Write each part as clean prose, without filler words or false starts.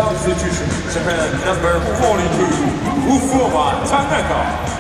substitution. Japan number 42, Ufuma Tanaka.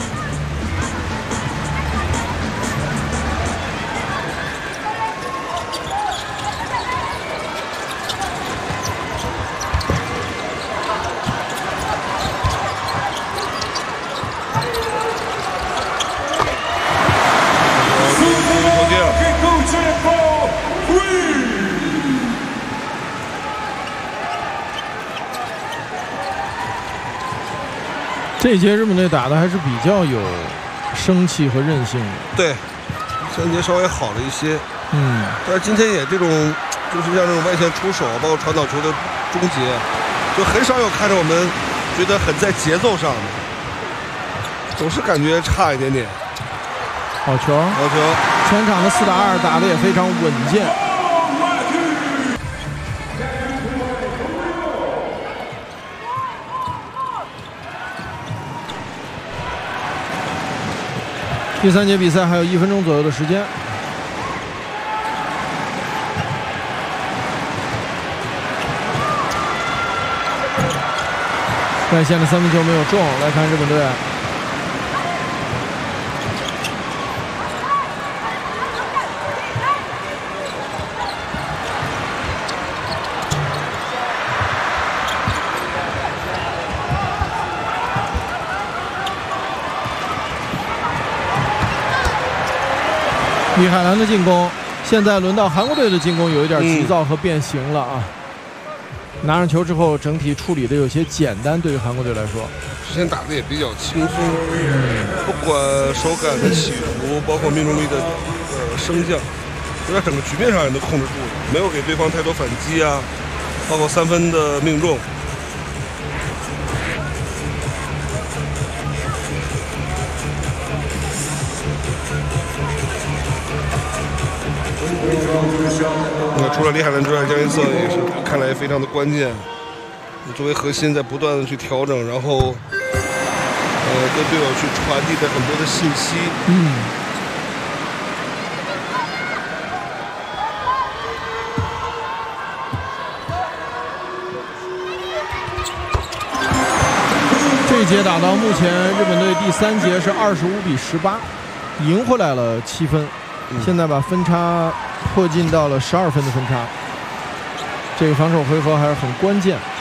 这一节日本队打的还是比较有生气和韧性的。 对，前节稍微好了一些。但是今天也这种，就是像这种外线出手，包括传导球的终结，就很少有看着我们觉得很在节奏上的，总是感觉差一点点。 好球， 好球！ 全场的4打2打得也非常稳健。第3节比赛还有1分钟左右的时间。外线的3分球没有中，来看日本队。李海兰的进攻，现在轮到韩国队的进攻，有一点急躁和变形了啊！拿上球之后，整体处理的有些简单，对于韩国队来说， 之前打的也比较轻松，不管手感的起伏，包括命中率的升降，就在整个局面上也都控制住了，没有给对方太多反击啊，包括3分的命中。除了李海兰之外，江一瑟也是看来非常的关键。作为核心，在不断的去调整，然后对队友去传递的很多的信息。 这一节打到目前，日本队第3节是25比18，赢回来了7分，现在把分差迫近到了12分的分差。这个防守回合还是很关键。